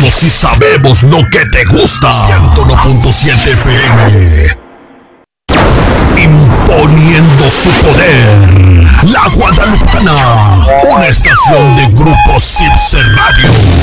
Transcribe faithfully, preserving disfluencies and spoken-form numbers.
Nosotros sí sabemos lo que te gusta. ciento uno punto siete F M. Imponiendo su poder. La Guadalupana. Una estación de Grupo Sipse Radio.